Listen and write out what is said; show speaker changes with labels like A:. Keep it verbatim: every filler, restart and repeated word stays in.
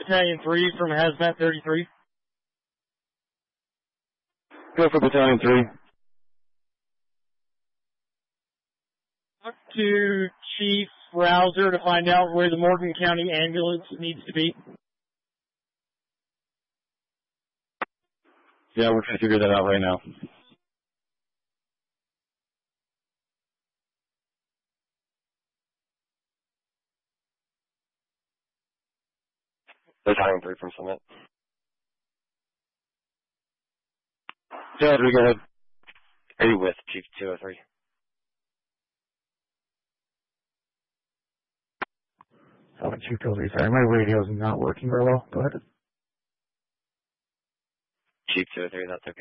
A: Battalion three from Hazmat thirty-three.
B: Go for Battalion three.
A: Talk to Chief Rouser to find out where the Morgan County ambulance needs to be.
B: Yeah, we're trying to figure that out right now.
C: Battalion three from Summit.
B: Yeah, we go ahead.
C: Are you with Chief two oh three?
D: Oh, Chief two oh three, sorry, my radio's not working very well. Go ahead.
C: Chief two oh three, that's okay.